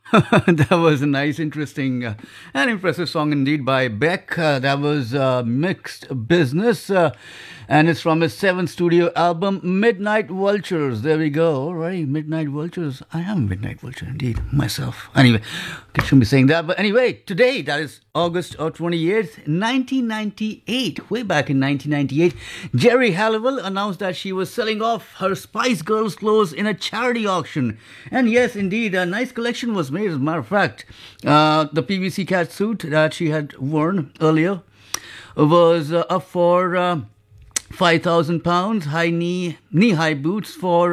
That was a nice, interesting, and impressive song indeed by Beck. That was Mixed Business, and it's from his seventh studio album, Midnight Vultures. There we go. All right, Midnight Vultures. I am a Midnight Vulture indeed, myself. Anyway, I shouldn't be saying that. But anyway, today, that is August 28th, 1998. Way back in 1998, Jerry Halliwell announced that she was selling off her Spice Girls clothes in a charity auction. And yes, indeed, a nice collection was made. As a matter of fact, the PVC cat suit that she had worn earlier was up for £5,000, knee high boots for